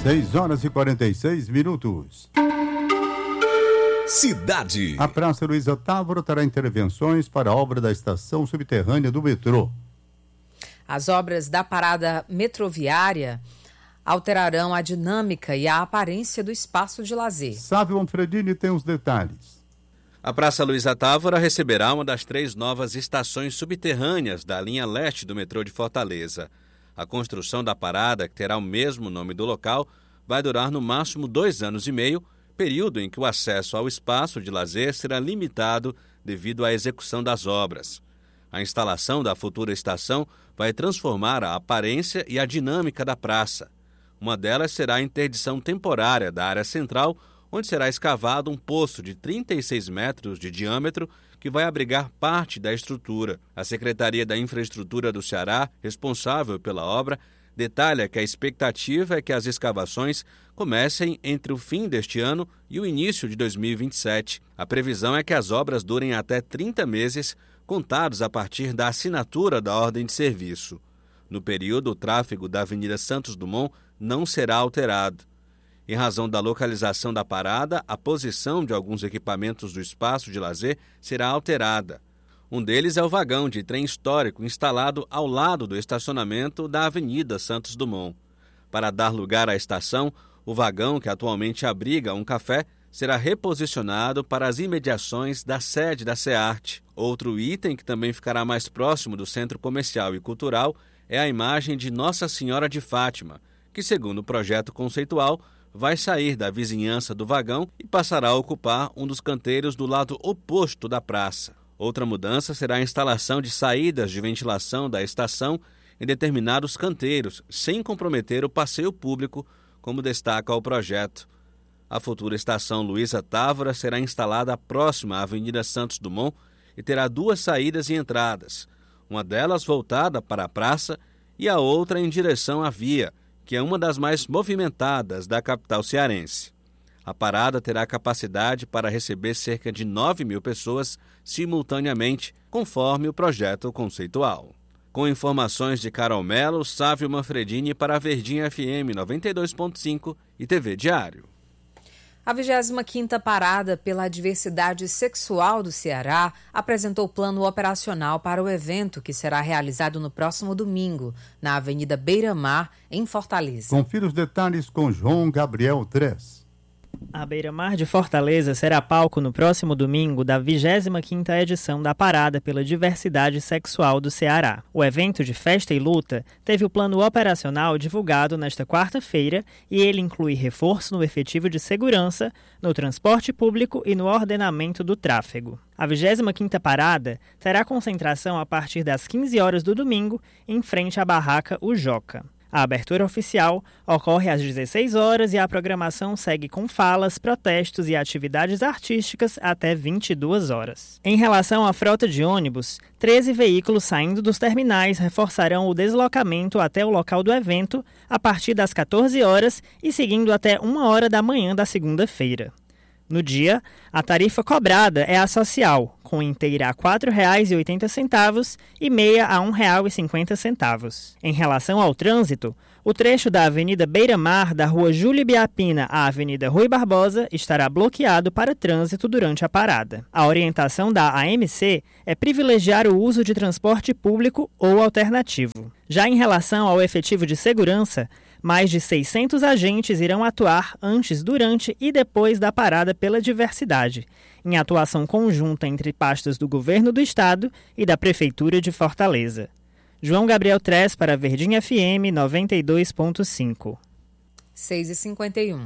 6h46. Cidade. A Praça Luiza Távora terá intervenções para a obra da estação subterrânea do metrô. As obras da parada metroviária alterarão a dinâmica e a aparência do espaço de lazer. Sávio Manfredini tem os detalhes. A Praça Luiza Távora receberá uma das 3 novas estações subterrâneas da linha leste do metrô de Fortaleza. A construção da parada, que terá o mesmo nome do local, vai durar no máximo 2 anos e meio, período em que o acesso ao espaço de lazer será limitado devido à execução das obras. A instalação da futura estação vai transformar a aparência e a dinâmica da praça. Uma delas será a interdição temporária da área central, onde será escavado um poço de 36 metros de diâmetro que vai abrigar parte da estrutura. A Secretaria da Infraestrutura do Ceará, responsável pela obra, detalha que a expectativa é que as escavações comecem entre o fim deste ano e o início de 2027. A previsão é que as obras durem até 30 meses, contados a partir da assinatura da ordem de serviço. No período, o tráfego da Avenida Santos Dumont não será alterado. Em razão da localização da parada, a posição de alguns equipamentos do espaço de lazer será alterada. Um deles é o vagão de trem histórico instalado ao lado do estacionamento da Avenida Santos Dumont. Para dar lugar à estação, o vagão, que atualmente abriga um café, será reposicionado para as imediações da sede da SEART. Outro item que também ficará mais próximo do Centro Comercial e Cultural é a imagem de Nossa Senhora de Fátima, que, segundo o projeto conceitual, vai sair da vizinhança do vagão e passará a ocupar um dos canteiros do lado oposto da praça. Outra mudança será a instalação de saídas de ventilação da estação em determinados canteiros, sem comprometer o passeio público, como destaca o projeto. A futura estação Luiza Távora será instalada próxima à Avenida Santos Dumont e terá 2 saídas e entradas, uma delas voltada para a praça e a outra em direção à via, que é uma das mais movimentadas da capital cearense. A parada terá capacidade para receber cerca de 9.000 pessoas simultaneamente, conforme o projeto conceitual. Com informações de Carol Melo, Sávio Manfredini para a Verdinha FM 92.5 e TV Diário. A 25ª Parada pela Diversidade Sexual do Ceará apresentou plano operacional para o evento que será realizado no próximo domingo, na Avenida Beira Mar, em Fortaleza. Confira os detalhes com João Gabriel Tres. A Beira Mar de Fortaleza será palco no próximo domingo da 25ª edição da Parada pela Diversidade Sexual do Ceará. O evento de festa e luta teve o plano operacional divulgado nesta quarta-feira e ele inclui reforço no efetivo de segurança, no transporte público e no ordenamento do tráfego. A 25ª Parada terá concentração a partir das 15 horas do domingo em frente à barraca O Joca. A abertura oficial ocorre às 16 horas e a programação segue com falas, protestos e atividades artísticas até 22 horas. Em relação à frota de ônibus, 13 veículos saindo dos terminais reforçarão o deslocamento até o local do evento a partir das 14 horas e seguindo até 1 hora da manhã da segunda-feira. No dia, a tarifa cobrada é a social, com inteira a R$ 4,80 e meia a R$ 1,50. Em relação ao trânsito, o trecho da Avenida Beira Mar, da Rua Júlio Biapina à Avenida Rui Barbosa, estará bloqueado para trânsito durante a parada. A orientação da AMC é privilegiar o uso de transporte público ou alternativo. Já em relação ao efetivo de segurança, mais de 600 agentes irão atuar antes, durante e depois da Parada pela Diversidade, em atuação conjunta entre pastas do Governo do Estado e da Prefeitura de Fortaleza. João Gabriel Tres para a Verdinha FM 92.5. 6h51.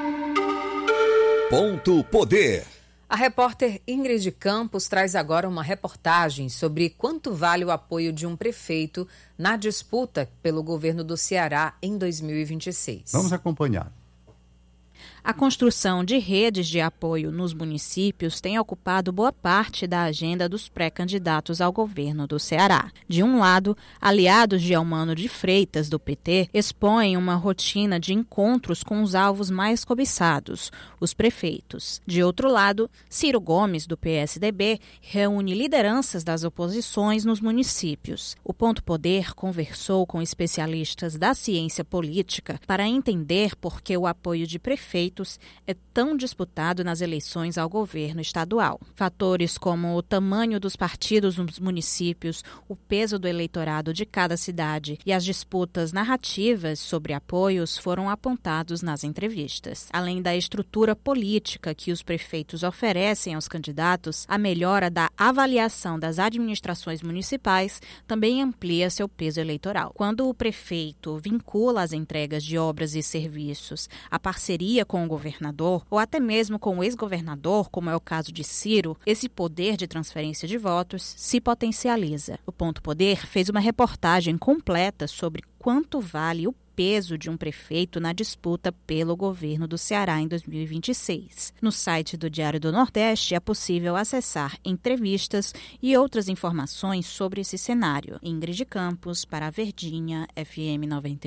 Ponto Poder. A repórter Ingrid Campos traz agora uma reportagem sobre quanto vale o apoio de um prefeito na disputa pelo governo do Ceará em 2026. Vamos acompanhar. A construção de redes de apoio nos municípios tem ocupado boa parte da agenda dos pré-candidatos ao governo do Ceará. De um lado, aliados de Eumano de Freitas, do PT, expõem uma rotina de encontros com os alvos mais cobiçados, os prefeitos. De outro lado, Ciro Gomes, do PSDB, reúne lideranças das oposições nos municípios. O Ponto Poder conversou com especialistas da ciência política para entender por que o apoio de prefeitos é tão disputado nas eleições ao governo estadual. Fatores como o tamanho dos partidos nos municípios, o peso do eleitorado de cada cidade e as disputas narrativas sobre apoios foram apontados nas entrevistas. Além da estrutura política que os prefeitos oferecem aos candidatos, a melhora da avaliação das administrações municipais também amplia seu peso eleitoral. Quando o prefeito vincula as entregas de obras e serviços à parceria com o governador, ou até mesmo com o ex-governador, como é o caso de Ciro, esse poder de transferência de votos se potencializa. O Ponto Poder fez uma reportagem completa sobre quanto vale o peso de um prefeito na disputa pelo governo do Ceará em 2026. No site do Diário do Nordeste é possível acessar entrevistas e outras informações sobre esse cenário. Ingrid Campos, para a Verdinha, FM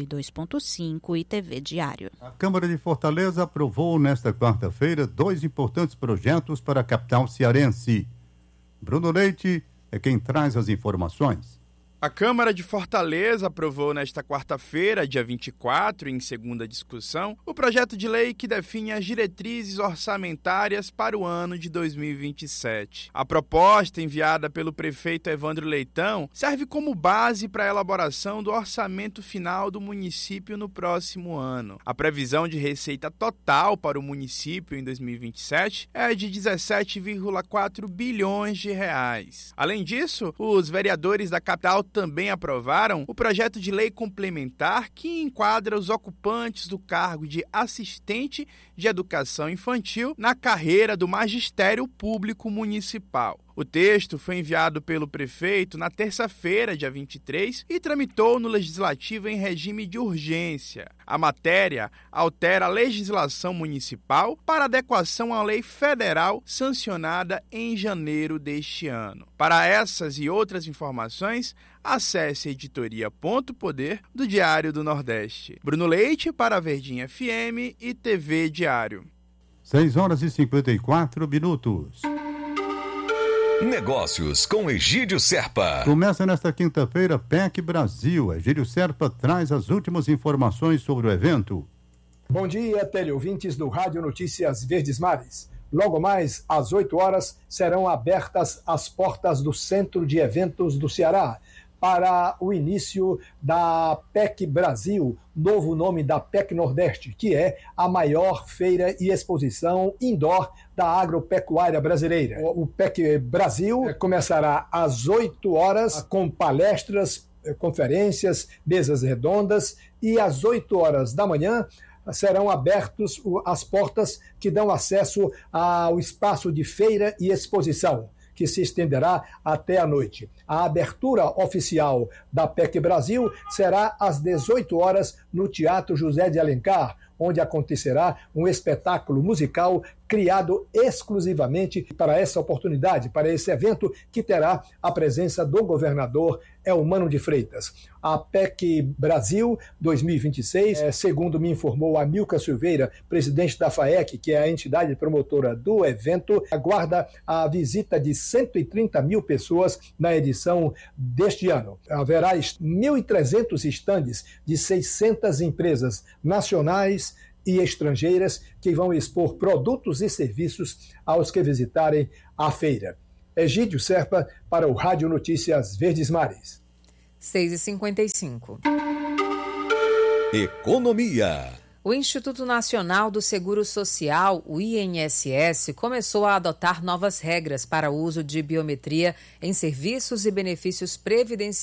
92.5 e TV Diário. A Câmara de Fortaleza aprovou nesta quarta-feira 2 importantes projetos para a capital cearense. Bruno Leite é quem traz as informações. A Câmara de Fortaleza aprovou nesta quarta-feira, dia 24, em segunda discussão, o projeto de lei que define as diretrizes orçamentárias para o ano de 2027. A proposta, enviada pelo prefeito Evandro Leitão, serve como base para a elaboração do orçamento final do município no próximo ano. A previsão de receita total para o município em 2027 é de 17,4 bilhões de reais. Além disso, os vereadores da capital também aprovaram o projeto de lei complementar que enquadra os ocupantes do cargo de assistente de educação infantil na carreira do magistério público municipal. O texto foi enviado pelo prefeito na terça-feira, dia 23, e tramitou no Legislativo em regime de urgência. A matéria altera a legislação municipal para adequação à lei federal sancionada em janeiro deste ano. Para essas e outras informações, acesse editoria.poder do Diário do Nordeste. Bruno Leite para a Verdinha FM e TV Diário. 6h54. Negócios com Egídio Serpa. Começa nesta quinta-feira PEC Brasil. Egídio Serpa traz as últimas informações sobre o evento. Bom dia, teleouvintes do Rádio Notícias Verdes Mares. Logo mais, às 8 horas, serão abertas as portas do Centro de Eventos do Ceará para o início da PEC Brasil, novo nome da PEC Nordeste, que é a maior feira e exposição indoor da agropecuária brasileira. O PEC Brasil começará às 8 horas com palestras, conferências, mesas redondas, e às 8 horas da manhã serão abertas as portas que dão acesso ao espaço de feira e exposição, que se estenderá até a noite. A abertura oficial da PEC Brasil será às 18 horas no Teatro José de Alencar, onde acontecerá um espetáculo musical criado exclusivamente para essa oportunidade, para esse evento, que terá a presença do governador Eumano de Freitas. A PEC Brasil 2026, segundo me informou Amilcar Silveira, presidente da FAEC, que é a entidade promotora do evento, aguarda a visita de 130 mil pessoas na edição deste ano. Haverá 1.300 estandes de 600 empresas nacionais e estrangeiras que vão expor produtos e serviços aos que visitarem a feira. Egídio Serpa para o Rádio Notícias Verdes Mares. 6h55. Economia. O Instituto Nacional do Seguro Social, o INSS, começou a adotar novas regras para o uso de biometria em serviços e benefícios previdenciários